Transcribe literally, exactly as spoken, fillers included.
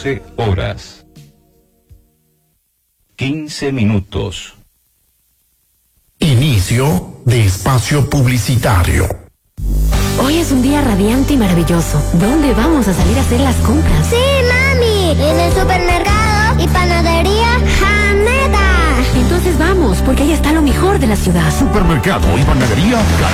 doce horas. quince minutos. Inicio de espacio publicitario. Hoy es un día radiante y maravilloso. ¿Dónde vamos a salir a hacer las compras? Sí, mami. En el supermercado y panadería Hameda. Entonces vamos, porque ahí está lo mejor de la ciudad. Supermercado y panadería